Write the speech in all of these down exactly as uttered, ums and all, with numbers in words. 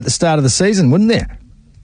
at the start of the season, wouldn't there?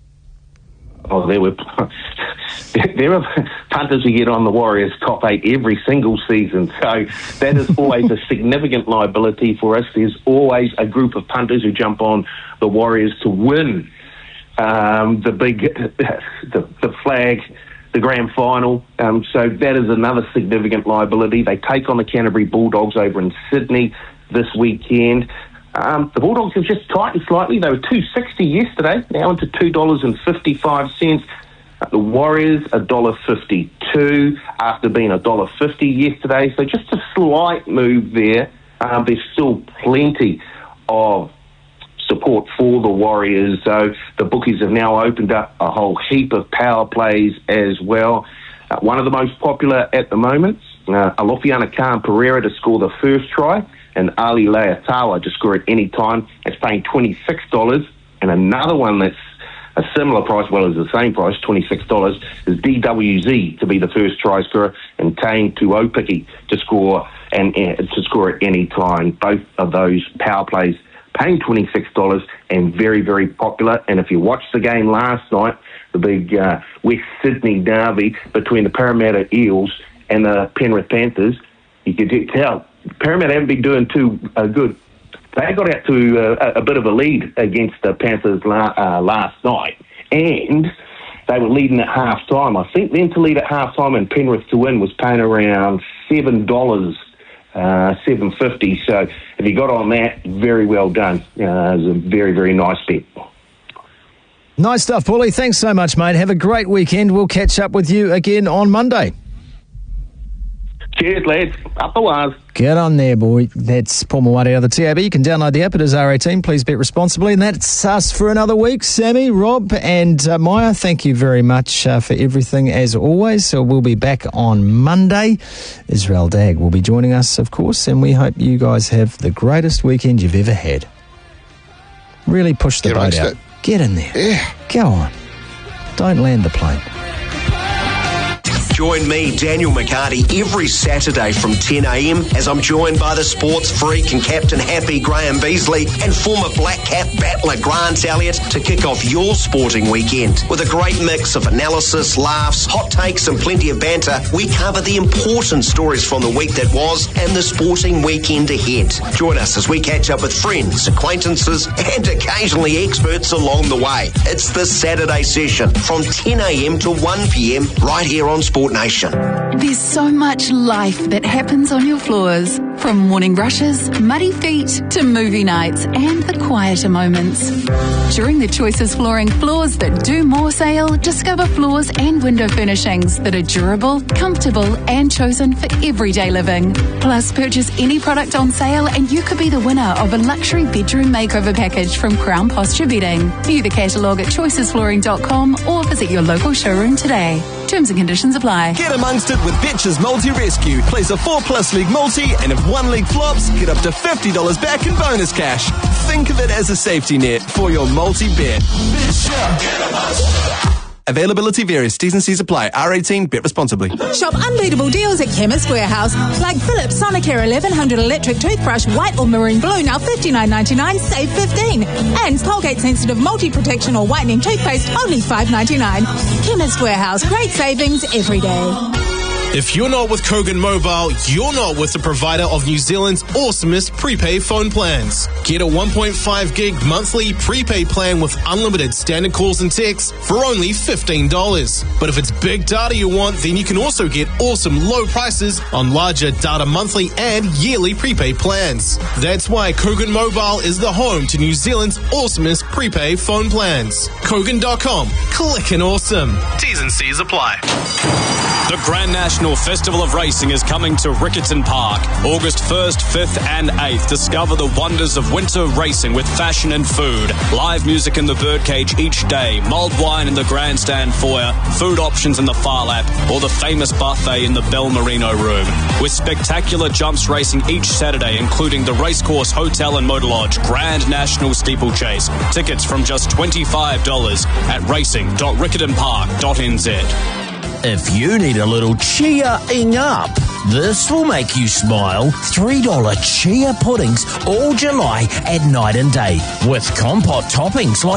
Oh, there were there are punters who get on the Warriors top eight every single season, so that is always a significant liability for us. There's always a group of punters who jump on the Warriors to win um, the big the, the flag, the grand final. Um, so that is another significant liability. They take on the Canterbury Bulldogs over in Sydney this weekend. Um, the Bulldogs have just tightened slightly. They were two dollars sixty yesterday, now into two dollars fifty-five. Uh, the Warriors, one dollar fifty-two after being one dollar fifty yesterday. So just a slight move there. Um, there's still plenty of support for the Warriors. So the bookies have now opened up a whole heap of power plays as well. Uh, one of the most popular at the moment, uh, Alofiana Khan Pereira to score the first try, and Ali Leatawa to score at any time. It's paying twenty-six dollars. And another one that's a similar price, well, as the same price, twenty-six dollars, is D W Z to be the first try scorer, and Tane Tuopiki to score and uh, to score at any time. Both of those power plays paying twenty-six dollars and very, very popular. And if you watched the game last night, the big uh, West Sydney derby between the Parramatta Eels and the Penrith Panthers, you could tell Parramatta haven't been doing too uh, good. They got out to uh, a, a bit of a lead against the Panthers la- uh, last night, and they were leading at half time. I think them to lead at half time and Penrith to win was paying around seven dollars, uh, seven fifty. So if you got on that, very well done. Uh, it was a very, very nice bet. Nice stuff, Paulie. Thanks so much, mate. Have a great weekend. We'll catch up with you again on Monday. Cheers, lads. Up the wires. Get on there, boy. That's Paul Mawari of the T A B. You can download the app. It is R eighteen. Please bet responsibly. And that's us for another week. Sammy, Rob and uh, Maya, thank you very much uh, for everything as always. So we'll be back on Monday. Israel Dag will be joining us, of course, and we hope you guys have the greatest weekend you've ever had. Really push the Get boat out. it. Get in there. Yeah. Go on. Don't land the plane. Join me, Daniel McCarty, every Saturday from ten a.m. as I'm joined by the sports freak and Captain Happy Graham Beasley and former Black Cap battler Grant Elliott to kick off your sporting weekend. With a great mix of analysis, laughs, hot takes and plenty of banter, we cover the important stories from the week that was and the sporting weekend ahead. Join us as we catch up with friends, acquaintances and occasionally experts along the way. It's the Saturday session from ten a.m. to one p.m. right here on Sport Nation. There's so much life that happens on your floors. From morning rushes, muddy feet, to movie nights and the quieter moments. During the Choices Flooring Floors That Do More sale, discover floors and window furnishings that are durable, comfortable and chosen for everyday living. Plus, purchase any product on sale and you could be the winner of a luxury bedroom makeover package from Crown Posture Bedding. View the catalogue at choices flooring dot com or visit your local showroom today. Terms and conditions apply. Get amongst it with Betches Multi-Rescue. Place a four-plus league multi, and if one league flops, get up to fifty dollars back in bonus cash. Think of it as a safety net for your multi-bet. Availability varies. T's and C's apply. R eighteen. Bet responsibly. Shop unbeatable deals at Chemist Warehouse. Like Philips Sonicare eleven hundred electric toothbrush, white or maroon blue, now fifty-nine ninety-nine, save fifteen. And Colgate Sensitive Multi-Protection or Whitening Toothpaste, only five ninety-nine. Chemist Warehouse. Great savings every day. If you're not with Kogan Mobile, you're not with the provider of New Zealand's awesomest prepaid phone plans. Get a one point five gig monthly prepaid plan with unlimited standard calls and texts for only fifteen dollars. But if it's big data you want, then you can also get awesome low prices on larger data monthly and yearly prepaid plans. That's why Kogan Mobile is the home to New Zealand's awesomest prepaid phone plans. Kogan dot com. Click and awesome. T's and C's apply. The Grand National Festival of Racing is coming to Riccarton Park, August first, fifth and eighth. Discover the wonders of winter racing with fashion and food. Live music in the birdcage each day, mulled wine in the grandstand foyer, food options in the far lap, or the famous buffet in the Bell Merino room. With spectacular jumps racing each Saturday, including the Racecourse Hotel and Motor Lodge Grand National Steeplechase. Tickets from just twenty-five dollars at racing dot riccarton park dot n z. If you need a little cheering up, This will make you smile. three dollar chia puddings all July at night and day with compote toppings like